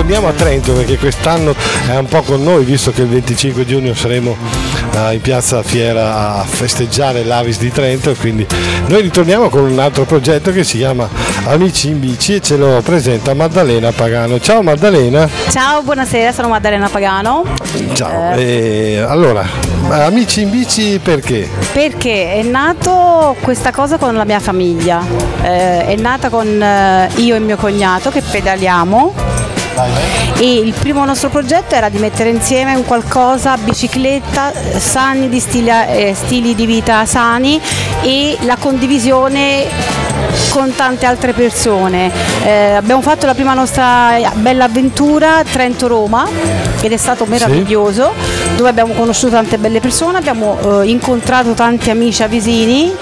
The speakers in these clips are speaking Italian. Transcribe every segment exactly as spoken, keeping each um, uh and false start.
ritorniamo a Trento perché quest'anno è un po' con noi, visto che il venticinque giugno saremo uh, in piazza Fiera a festeggiare l'Avis di Trento, quindi noi ritorniamo con un altro progetto che si chiama Amici in Bici e ce lo presenta Maddalena Pagano. Ciao Maddalena. Ciao, buonasera, sono Maddalena Pagano. Ciao, eh, allora, Amici in Bici perché? Perché è nato questa cosa con la mia famiglia, eh, è nata con eh, io e mio cognato che pedaliamo e il primo nostro progetto era di mettere insieme un qualcosa, bicicletta, sani di stili, eh, stili di vita sani e la condivisione con tante altre persone. Eh, abbiamo fatto la prima nostra bella avventura Trento-Roma ed è stato meraviglioso, sì, dove abbiamo conosciuto tante belle persone, abbiamo eh, incontrato tanti amici avesini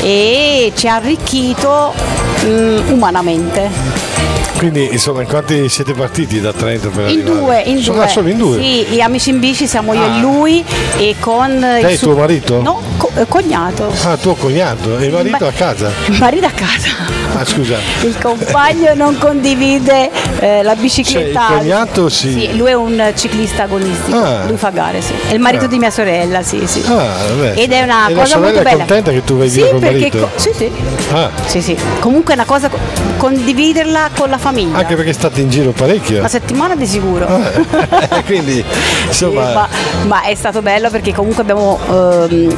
e ci ha arricchito mh, umanamente. Quindi insomma in quanti siete partiti da Trento per in arrivare? Due, in Sono due. Solo in due? Sì, gli Amici in Bici siamo io ah. e lui e con Lei il il suo tuo marito? No, co- eh, cognato. Ah, tuo cognato e il marito Ma- a casa? Il marito a casa. Ah, scusa. Il compagno non condivide eh, la bicicletta. Cioè, il cognato sì. Sì, lui è un ciclista agonistico, Ah. lui fa gare, sì. È il marito Ah. di mia sorella, sì, sì. Ah, vabbè. Ed è una e cosa la molto sorella bella. è contenta che tu vai sì, via col perché marito? co- sì, sì. Ah. Sì, sì. Comunque è una cosa co- condividerla con la famiglia. Anche perché state in giro parecchio. Una settimana di sicuro. Ah. Quindi insomma. Sì, ma, ma è stato bello perché comunque abbiamo ehm,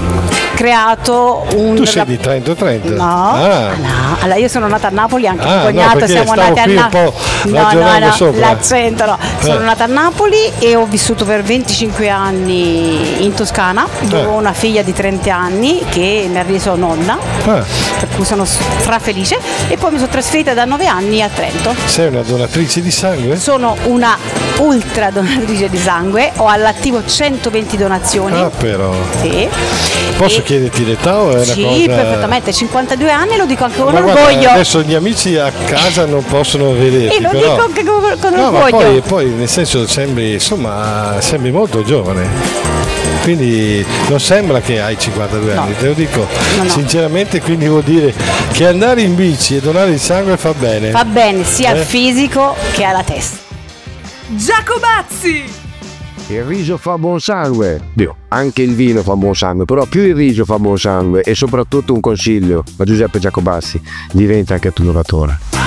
creato un. Tu sei di Trento Trento? No, Ah. no. Allora io sono nata a Napoli, anche Ah, il cognato, no, siamo stavo nati a qui un Napoli. po' No, no, ragionando no, sopra. l'accento no. Sono Eh. nata a Napoli e ho vissuto per venticinque anni in Toscana, dove Eh. ho una figlia di trenta anni che mi ha reso nonna, Ah. per cui sono strafelice, e poi mi sono trasferita da nove anni a Trento. Sei una donatrice di sangue? Sono una ultra donatrice di sangue, ho all'attivo centoventi donazioni. Ah, però. Sì. Posso E- chiederti l'età o è una sì, cosa? perfettamente, cinquantadue anni, lo dico anche con Ma guarda, orgoglio. adesso gli amici a casa non possono vederti, E lo però. dico anche con, con No, ma orgoglio. poi, poi nel senso sembri, insomma, sembri molto giovane. Quindi non sembra che hai cinquantadue No. anni, te lo dico No, no. sinceramente, quindi vuol dire che andare in bici e donare il sangue fa bene. Va bene sia al Eh? fisico che alla testa. Giacobazzi! Il riso fa buon sangue. Dio, anche il vino fa buon sangue, però più il riso fa buon sangue e soprattutto un consiglio da Giuseppe Giacobazzi: diventa anche tu un oratore.